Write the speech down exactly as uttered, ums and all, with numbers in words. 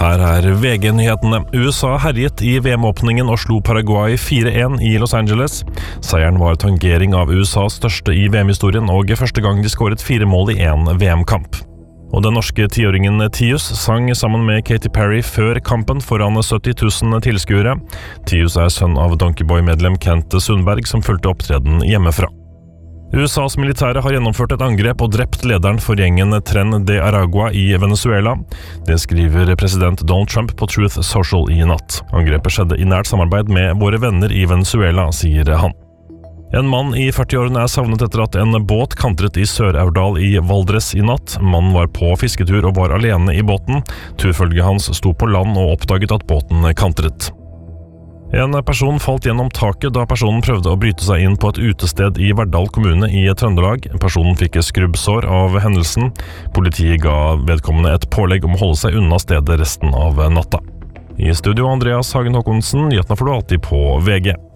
Her er V G-nyhetene. U S A herjet i V M-åpningen og slo Paraguay fire en i Los Angeles. Seieren var tangering av U S A's største i V M-historien, og første gang de skåret fire mål i en V M-kamp. Og den norske tiåringen Tius sang sammen med Katy Perry før kampen foran sytti tusen tilskuere. Tius er sønn av Donkeyboy-medlem Kent Sundberg, som fulgte opptreden hjemmefra. U S A's militære har gjennomført et angrep og drept lederen for gjengen Tren de Aragua i Venezuela. Det skriver president Donald Trump på Truth Social i natt. Angrepet skjedde i nært samarbeid med våre venner i Venezuela, sier han. En mann i førti-årene er savnet etter at en båt kantret i Sør-Aurdal i Valdres i natt. Mannen var på fisketur og var alene i båten. Turfølget hans sto på land og oppdaget at båten kantret. En person falt gjennom taket da personen prøvde å bryte seg inn på et utested i Verdal kommune i Trøndelag. Personen fikk skrubbsår av hendelsen. Politiet ga vedkommende et pålegg om å holde seg unna stedet resten av natta. I studio Andreas Hagen Håkonsen, nyhetene får du alltid på V G.